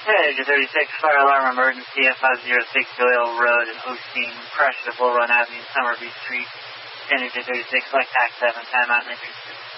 Hey, 36, fire alarm emergency at 506 Doyle Road in Osteen, crash at Bull Run Avenue, Summerby Street. Standard to 36, like tax 7, time out, entry.